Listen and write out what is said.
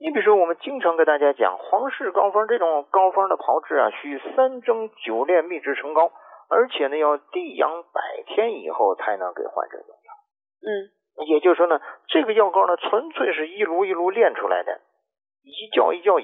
你比如说我们经常跟大家讲，皇室膏方这种膏方的炮制啊，需3蒸9炼秘制成膏，而且呢要地养100天以后才能给患者用药。也就是说呢，这个药膏呢纯粹是一炉一炉炼出来的，一窖一窖